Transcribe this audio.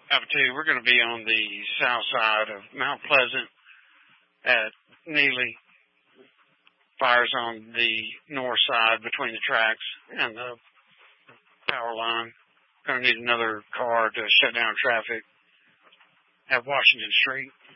Alpha 2, we're going to be on the south side of Mount Pleasant at Neely. Fire's on the north side between the tracks and the power line. Going to need another car to shut down traffic at Washington Street.